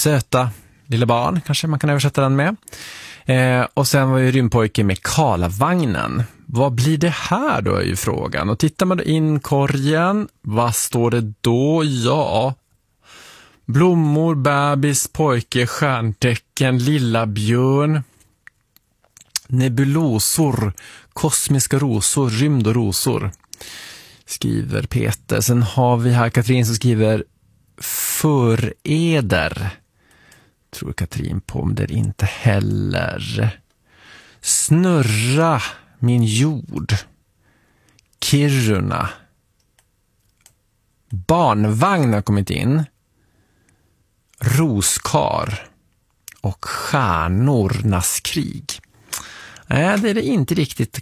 söta lilla barn, kanske man kan översätta den med. Och sen var ju rymdpojke med Karlavagnen. Vad blir det här då, är ju frågan. Och tittar man in korgen, vad står det då? Ja, blommor, bebis, pojke, stjärntecken, lilla björn, nebulosor, kosmiska rosor, rymd och rosor, skriver Peter. Sen har vi här Katrin som skriver föreder. Tror Katrin på, men det är inte heller. Snurra min jord. Kiruna. Barnvagn har kommit in. Roskar. Och stjärnornas krig. Nej, det är det inte riktigt